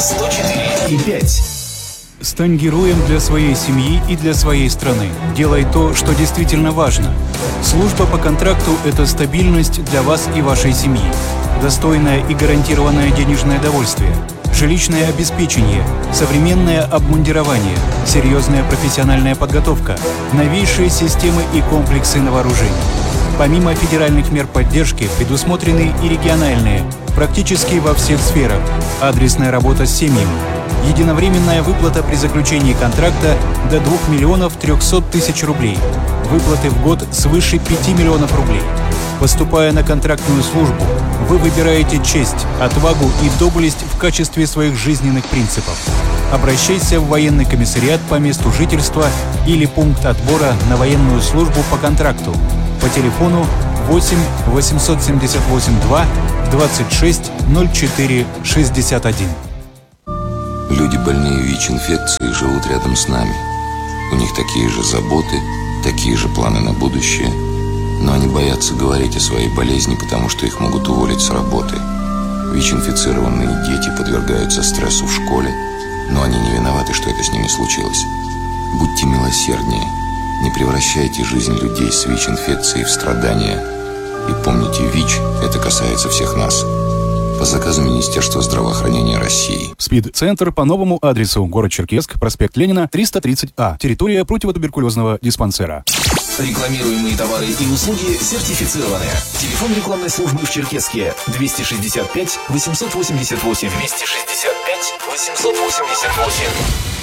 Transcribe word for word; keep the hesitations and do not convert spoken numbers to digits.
сто четыре и пять. Стань героем для своей семьи и для своей страны. Делай то, что действительно важно. Служба по контракту – это стабильность для вас и вашей семьи. Достойное и гарантированное денежное довольствие. Жилищное обеспечение, современное обмундирование, серьезная профессиональная подготовка, новейшие системы и комплексы на вооружении. Помимо федеральных мер поддержки, предусмотрены и региональные, практически во всех сферах. Адресная работа с семьями. Единовременная выплата при заключении контракта до двух миллионов трехсот тысяч рублей. Выплаты в год свыше пяти миллионов рублей. Поступая на контрактную службу, вы выбираете честь, отвагу и доблесть в качестве своих жизненных принципов. Обращайся в военный комиссариат по месту жительства или пункт отбора на военную службу по контракту по телефону восемь восемьсот семьдесят восемь два двадцать шесть ноль четыре шестьдесят один. Люди, больные ВИЧ-инфекцией, живут рядом с нами. У них такие же заботы, такие же планы на будущее. Но они боятся говорить о своей болезни, потому что их могут уволить с работы. ВИЧ-инфицированные дети подвергаются стрессу в школе, но они не виноваты, что это с ними случилось. Будьте милосерднее. Не превращайте жизнь людей с ВИЧ-инфекцией в страдания. И помните, ВИЧ – это касается всех нас. По заказу Министерства здравоохранения России. СПИД-центр по новому адресу. Город Черкесск, проспект Ленина, триста тридцать А. Территория противотуберкулезного диспансера. Рекламируемые товары и услуги сертифицированы. Телефон рекламной службы в Черкесске двести шестьдесят пять восемьсот восемьдесят восемь. двести шестьдесят пять восемьсот восемьдесят восемь.